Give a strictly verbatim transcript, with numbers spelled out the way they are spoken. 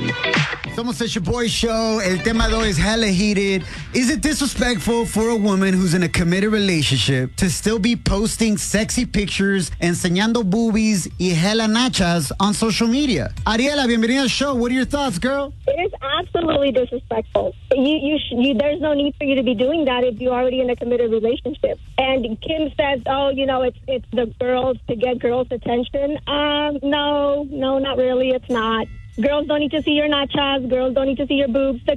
Somos It's Your Boy Show. El tema de hoy is hella heated. Is it disrespectful for a woman who's in a committed relationship to still be posting sexy pictures, enseñando boobies y hella nachas on social media? Ariela, bienvenida al show. What are your thoughts, girl? It is absolutely disrespectful. You, you, sh- you, there's no need for you to be doing that if you're already in a committed relationship. And Kim says, "Oh, you know, it's it's the girls to get girls' attention." Um, no, no, not really. It's not. Girls don't need to see your nachas. Girls don't need to see your boobs. The